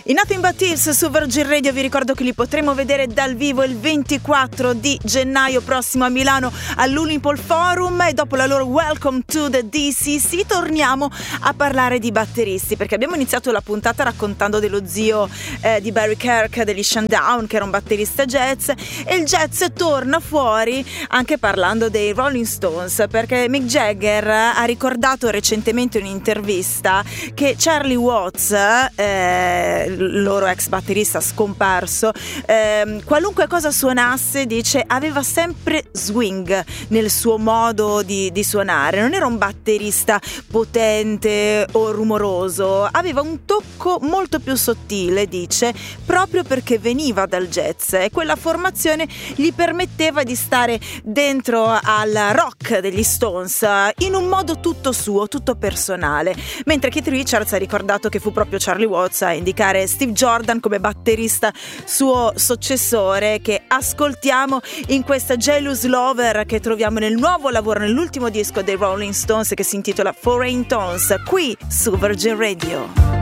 I Nothing But Thieves su Virgin Radio, vi ricordo che li potremo vedere dal vivo il 24 di gennaio prossimo a Milano all'Unipol Forum, e dopo la loro Welcome to the DCC torniamo a parlare di batteristi, perché abbiamo iniziato la puntata raccontando dello zio di Barry Kirk, degli Shinedown, che era un batterista jazz, e il jazz torna fuori anche parlando dei Rolling Stones, perché Mick Jagger ha ricordato recentemente in un'intervista che Charlie Watts, il loro ex batterista scomparso, qualunque cosa suonasse, dice, aveva sempre swing nel suo modo di suonare, non era un batterista potente o rumoroso, aveva un tocco molto più sottile, dice, proprio perché veniva dal jazz, e quella formazione gli permetteva di stare dentro al rock degli Stones in un modo tutto suo, tutto personale, mentre Keith Richards ha ricordato che fu proprio Charlie Watts a indicare Steve Jordan come batterista suo successore, che ascoltiamo in questa Jealous Lover che troviamo nel nuovo lavoro, nell'ultimo disco dei Rolling Stones, che si intitola Foreign Tones, qui su Virgin Radio.